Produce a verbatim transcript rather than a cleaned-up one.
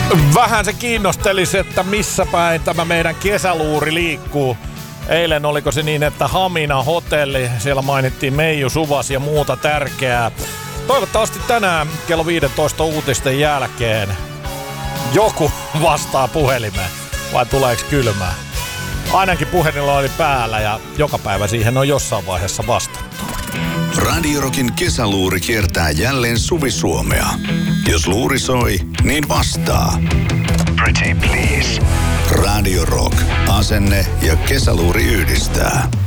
Vähän se kiinnostelisi, että missä päin tämä meidän kesäluuri liikkuu. Eilen oliko se niin, että Hamina hotelli, siellä mainittiin Meiju Suvas ja muuta tärkeää. Toivottavasti tänään kello viisitoista uutisten jälkeen joku vastaa puhelimeen, vai tuleeko kylmää? Ainakin puhelilla oli päällä ja joka päivä siihen on jossain vaiheessa vastattu. Radio Rockin kesäluuri kiertää jälleen Suvi-Suomea. Jos luuri soi, niin vastaa. Pretty please. Radio Rock. Asenne ja kesäluuri yhdistää.